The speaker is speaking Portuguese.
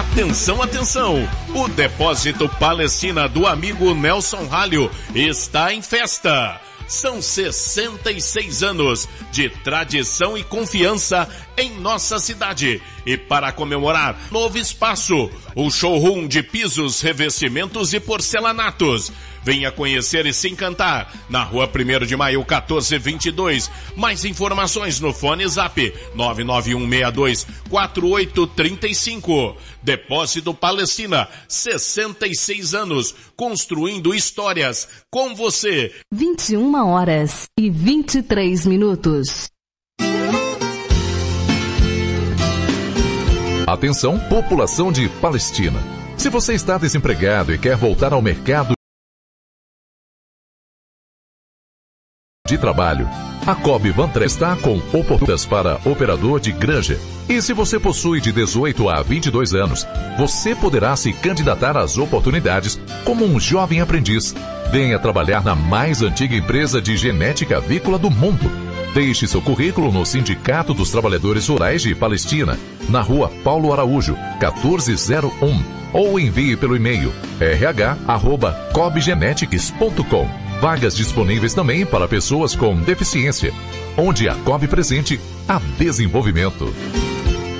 Atenção, atenção! O Depósito Palestina do amigo Nelson Ralho está em festa. São 66 anos de tradição e confiança em nossa cidade. E para comemorar, novo espaço, o showroom de pisos, revestimentos e porcelanatos. Venha conhecer e se encantar na Rua 1º de Maio, 1422. Mais informações no fone Zap 991624835. Depósito Palestina, 66 anos, construindo histórias com você. 21h23. Atenção, população de Palestina. Se você está desempregado e quer voltar ao mercado de trabalho, a Cobb Vantre está com oportunidades para operador de granja. E se você possui de 18 a 22 anos, você poderá se candidatar às oportunidades como um jovem aprendiz. Venha trabalhar na mais antiga empresa de genética avícola do mundo. Deixe seu currículo no Sindicato dos Trabalhadores Rurais de Palestina, na Rua Paulo Araújo, 1401, ou envie pelo e-mail rh@cobgenetics.com. Vagas disponíveis também para pessoas com deficiência. Onde a Cobb presente, há desenvolvimento.